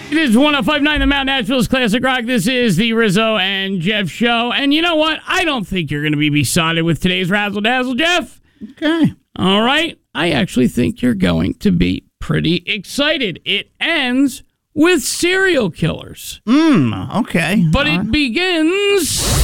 It is 105.9 The Mount, Nashville's Classic Rock. This is the Rizzo and Jeff Show. And you know what? I don't think you're going to be besotted with today's Razzle Dazzle, Jeff. Okay. All right. I actually think you're going to be pretty excited. It ends with serial killers. Okay. But it begins